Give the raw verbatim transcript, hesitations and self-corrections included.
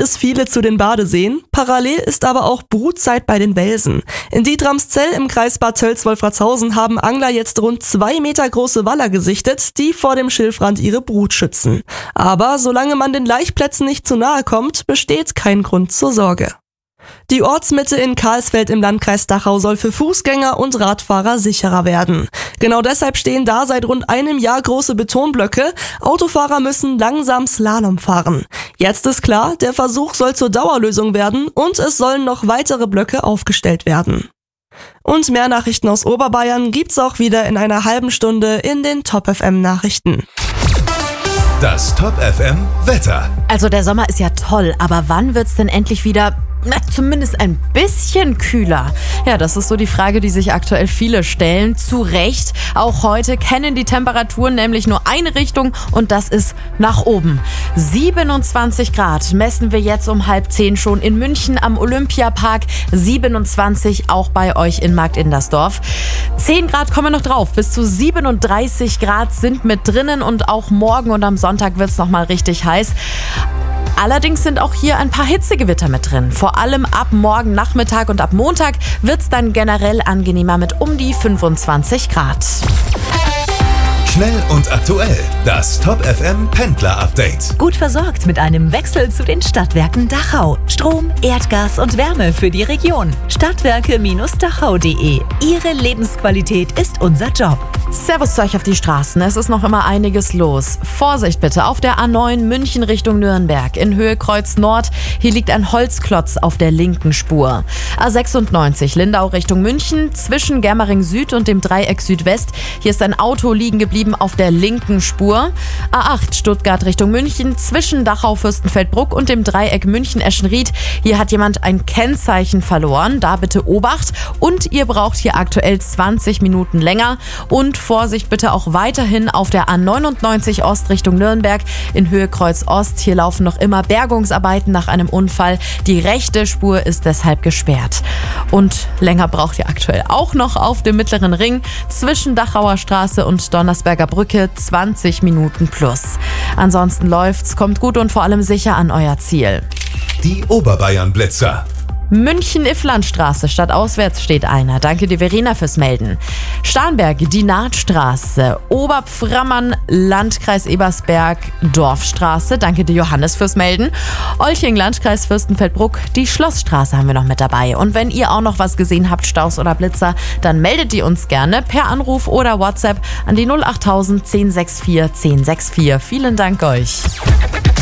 es viele zu den Badeseen. Parallel ist aber auch Brutzeit bei den Welsen. In Dietramszell im Kreis Bad Tölz-Wolfratshausen haben Angler jetzt rund zwei Meter große Waller gesichtet, die vor dem Schilfrand ihre Brut schützen. Aber solange man den Laichplätzen nicht zu nahe kommt, besteht kein Grund zur Sorge. Die Ortsmitte in Karlsfeld im Landkreis Dachau soll für Fußgänger und Radfahrer sicherer werden. Genau deshalb stehen da seit rund einem Jahr große Betonblöcke. Autofahrer müssen langsam Slalom fahren. Jetzt ist klar, der Versuch soll zur Dauerlösung werden und es sollen noch weitere Blöcke aufgestellt werden. Und mehr Nachrichten aus Oberbayern gibt's auch wieder in einer halben Stunde in den Top F M Nachrichten. Das Top F M Wetter. Also der Sommer ist ja toll, aber wann wird's denn endlich wieder, na, zumindest ein bisschen kühler? Ja, das ist so die Frage, die sich aktuell viele stellen. Zu Recht. Auch heute kennen die Temperaturen nämlich nur eine Richtung und das ist nach oben. siebenundzwanzig Grad messen wir jetzt um halb zehn schon in München am Olympiapark. siebenundzwanzig auch bei euch in Marktindersdorf. zehn Grad kommen noch drauf. Bis zu siebenunddreißig Grad sind mit drinnen und auch morgen und am Sonntag wird es nochmal richtig heiß. Allerdings sind auch hier ein paar Hitzegewitter mit drin. Vor allem ab morgen Nachmittag und ab Montag wird es dann generell angenehmer mit um die fünfundzwanzig Grad. Schnell und aktuell. Das Top F M Pendler Update. Gut versorgt mit einem Wechsel zu den Stadtwerken Dachau. Strom, Erdgas und Wärme für die Region. Stadtwerke Dachau punkt de. Ihre Lebensqualität ist unser Job. Servus zu euch auf die Straßen. Es ist noch immer einiges los. Vorsicht bitte auf der A neun München Richtung Nürnberg in Höhe Kreuz Nord. Hier liegt ein Holzklotz auf der linken Spur. A sechsundneunzig Lindau Richtung München zwischen Germering Süd und dem Dreieck Südwest. Hier ist ein Auto liegen geblieben auf der linken Spur. A acht Stuttgart Richtung München zwischen Dachau-Fürstenfeldbruck und dem Dreieck München-Eschenried. Hier hat jemand ein Kennzeichen verloren. Da bitte Obacht. Und ihr braucht hier aktuell zwanzig Minuten länger. Und Vorsicht bitte auch weiterhin auf der A neunundneunzig Ost Richtung Nürnberg in Höhe Kreuz Ost. Hier laufen noch immer Bergungsarbeiten nach einem Unfall. Die rechte Spur ist deshalb gesperrt. Und länger braucht ihr aktuell auch noch auf dem Mittleren Ring zwischen Dachauer Straße und Donnersberger Brücke zwanzig Minuten plus. Ansonsten läuft's, kommt gut und vor allem sicher an euer Ziel. Die Oberbayern-Blitzer. München-Ifflandstraße, stadtauswärts steht einer. Danke dir, Verena, fürs Melden. Starnberg, die Nahtstraße. Oberpframmern, Landkreis Ebersberg, Dorfstraße. Danke dir, Johannes, fürs Melden. Olching, Landkreis Fürstenfeldbruck, die Schlossstraße haben wir noch mit dabei. Und wenn ihr auch noch was gesehen habt, Staus oder Blitzer, dann meldet ihr uns gerne per Anruf oder WhatsApp an die null acht null null eins null sechs vier eins sechs vier. Vielen Dank euch.